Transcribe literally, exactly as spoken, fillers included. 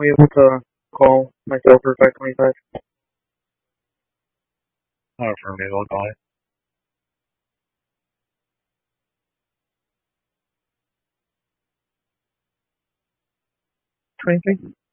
be able to call myself for five twenty-five. Not for me, I'll call it. twenty-three?